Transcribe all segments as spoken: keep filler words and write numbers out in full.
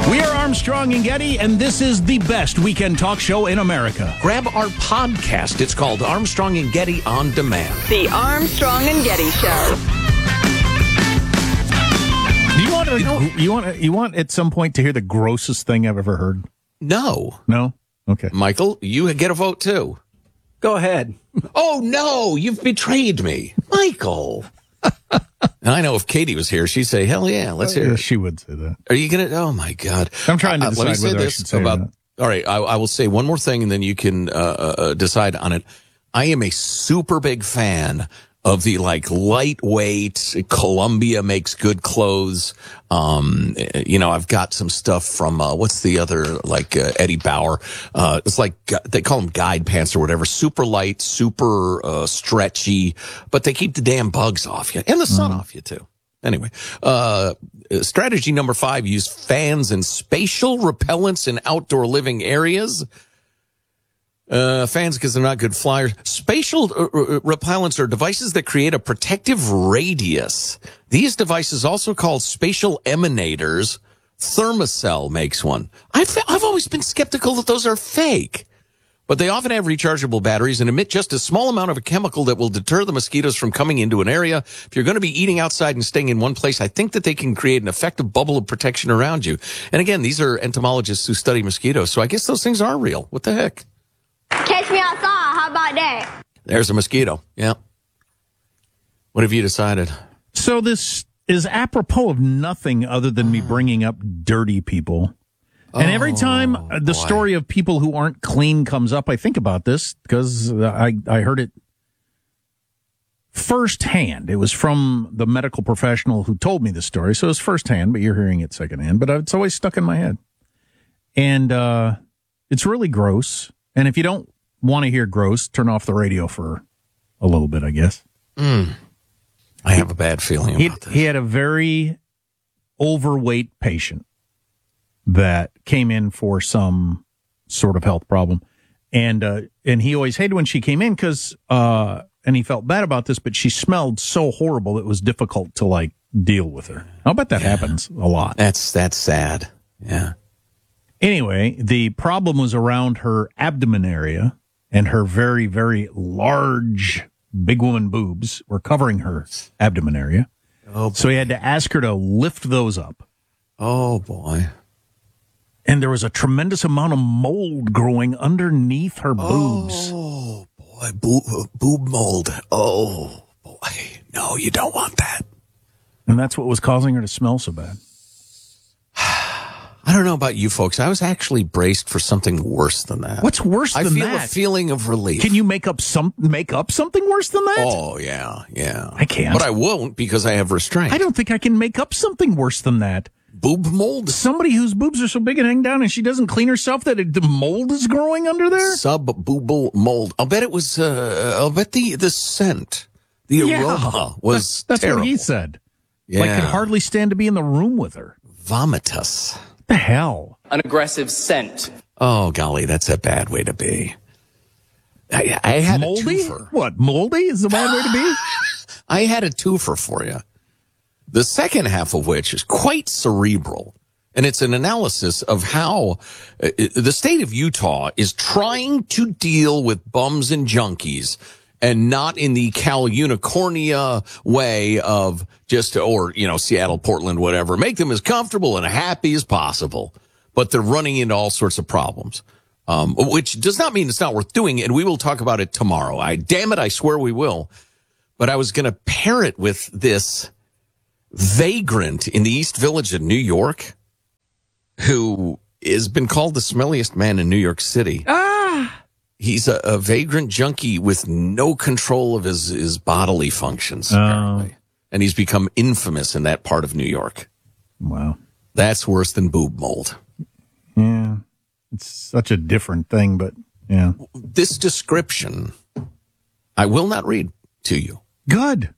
We are Armstrong and Getty, and this is the best weekend talk show in America. Grab our podcast. It's called Armstrong and Getty On Demand. The Armstrong and Getty Show. Do you want to, you, know, you want you want at some point to hear the grossest thing I've ever heard? No. No? Okay. Michael, you get a vote too. Go ahead. Oh, no, you've betrayed me. Michael. And I know if Katie was here, she'd say, hell yeah, let's hear Yeah, it. she would say that. Are you going to? Oh, my God. I'm trying to Uh, decide let me say whether I this should say it or about. not. All right, I, I will say one more thing, and then you can uh, uh, decide on it. I am a super big fan of the like lightweight Columbia makes good clothes. Um, you know, I've got some stuff from, uh, what's the other, like, uh, Eddie Bauer. Uh, it's like, they call them guide pants or whatever. Super light, super, uh, stretchy, but they keep the damn bugs off you and the sun mm. off you too. Anyway, uh, strategy number five, use fans and spatial repellents in outdoor living areas. Uh, fans because they're not good flyers. Spatial uh, uh, repellents are devices that create a protective radius. These devices, also called spatial emanators, Thermacell makes one. I've, I've always been skeptical that those are fake, but they often have rechargeable batteries and emit just a small amount of a chemical that will deter the mosquitoes from coming into an area. If you're going to be eating outside and staying in one place, I think that they can create an effective bubble of protection around you. And again, these are entomologists who study mosquitoes, so I guess those things are real. What the heck? Catch me outside. How about that? There's a mosquito. Yeah. What have you decided? So this is apropos of nothing other than me bringing up dirty people. And every time Oh, the boy. story of people who aren't clean comes up, I think about this because I, I heard it firsthand. It was from the medical professional who told me the story. So it's firsthand, but you're hearing it secondhand. But it's always stuck in my head. And uh, it's really gross. And if you don't want to hear gross, turn off the radio for a little bit, I guess. Mm. I have a bad feeling about he, this. He had a very overweight patient that came in for some sort of health problem. And uh, and he always hated when she came in because, uh, and he felt bad about this, but she smelled so horrible it was difficult to, like, deal with her. I'll bet that yeah. happens a lot. That's, that's sad. Yeah. Anyway, the problem was around her abdomen area, and her very, very large big woman boobs were covering her abdomen area. Oh, so he had to ask her to lift those up. Oh, boy. And there was a tremendous amount of mold growing underneath her boobs. Oh, boy. Boob, boob mold. Oh, boy. No, you don't want that. And that's what was causing her to smell so bad. I don't know about you folks. I was actually braced for something worse than that. What's worse than that? I feel that? a feeling of relief. Can you make up some make up something worse than that? Oh, yeah, yeah. I can't. But I won't because I have restraint. I don't think I can make up something worse than that. Boob mold? Somebody whose boobs are so big and hang down and she doesn't clean herself that it, the mold is growing under there? Sub-boobal mold. I'll bet it was, uh, I'll bet the, the scent, the yeah. aroma was That's terrible. what he said. Yeah. Like, could hardly stand to be in the room with her. Vomitus. What the hell? An aggressive scent. Oh, golly, that's a bad way to be. I, I had moldy? a twofer. What, moldy is the bad way to be? I had a twofer for you. The second half of which is quite cerebral. And it's an analysis of how uh, the state of Utah is trying to deal with bums and junkies, and not in the Cal Unicornia way of just, or, you know, Seattle, Portland, whatever. Make them as comfortable and happy as possible. But they're running into all sorts of problems, um, which does not mean it's not worth doing. And we will talk about it tomorrow. I, damn it, I swear we will. But I was going to pair it with this vagrant in the East Village of New York who has been called the smelliest man in New York City. Ah! He's a, a vagrant junkie with no control of his, his bodily functions, apparently. Oh. And he's become infamous in that part of New York. Wow. That's worse than boob mold. Yeah. It's such a different thing, but yeah. This description, I will not read to you. Good.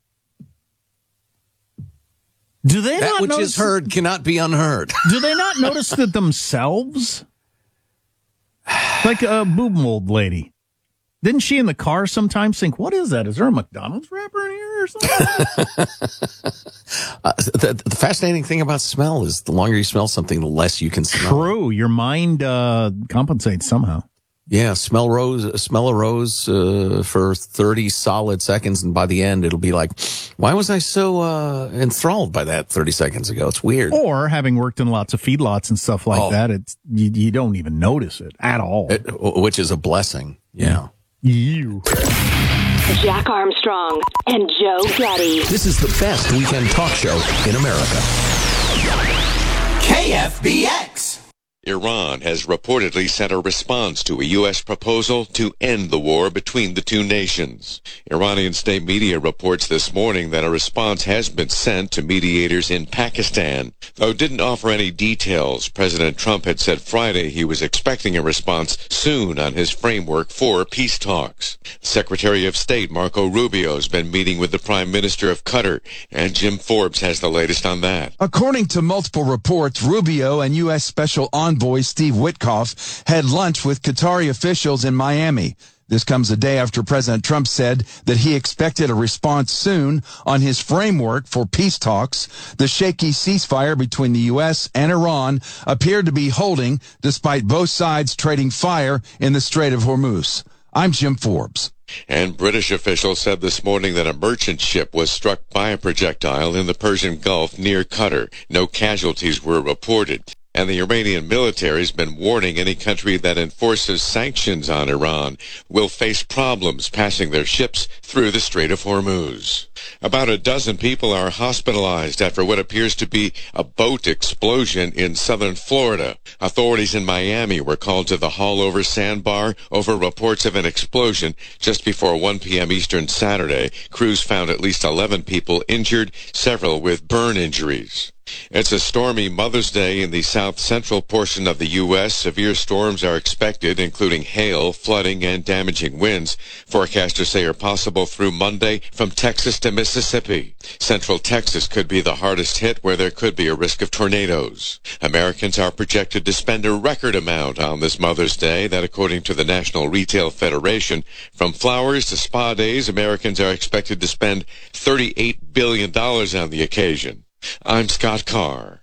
Do they that not which notice, is heard cannot be unheard. Do they not notice that themselves? Like a boob mold lady. Didn't she in the car sometimes think, what is that? Is there a McDonald's wrapper in here or something? uh, the, the fascinating thing about smell is the longer you smell something, the less you can smell. True. Your mind uh, compensates somehow. Yeah, smell rose, smell a rose uh, for thirty solid seconds, and by the end, it'll be like, why was I so uh, enthralled by that thirty seconds ago? It's weird. Or having worked in lots of feedlots and stuff like Oh. that, it's you, you don't even notice it at all. It, which is a blessing. Yeah. You. Jack Armstrong and Joe Getty. This is the best weekend talk show in America. K F B X. Iran has reportedly sent a response to a U S proposal to end the war between the two nations. Iranian state media reports this morning that a response has been sent to mediators in Pakistan. Though it didn't offer any details, President Trump had said Friday he was expecting a response soon on his framework for peace talks. Secretary of State Marco Rubio has been meeting with the Prime Minister of Qatar, and Jim Forbes has the latest on that. According to multiple reports, Rubio and U S Special Envoy Steve Witkoff had lunch with Qatari officials in Miami. This comes a day after President Trump said that he expected a response soon on his framework for peace talks. The shaky ceasefire between the U S and Iran appeared to be holding despite both sides trading fire in the Strait of Hormuz. I'm Jim Forbes. And British officials said this morning that a merchant ship was struck by a projectile in the Persian Gulf near Qatar. No casualties were reported. And the Iranian military has been warning any country that enforces sanctions on Iran will face problems passing their ships through the Strait of Hormuz. About a dozen people are hospitalized after what appears to be a boat explosion in southern Florida. Authorities in Miami were called to the Hallover Sandbar over reports of an explosion just before one p.m. Eastern Saturday. Crews found at least eleven people injured, several with burn injuries. It's a stormy Mother's Day in the south-central portion of the U S Severe storms are expected, including hail, flooding, and damaging winds. Forecasters say are possible through Monday from Texas to Mississippi. Central Texas could be the hardest hit, where there could be a risk of tornadoes. Americans are projected to spend a record amount on this Mother's Day, that according to the National Retail Federation. From flowers to spa days, Americans are expected to spend thirty-eight billion dollars on the occasion. I'm Scott Carr.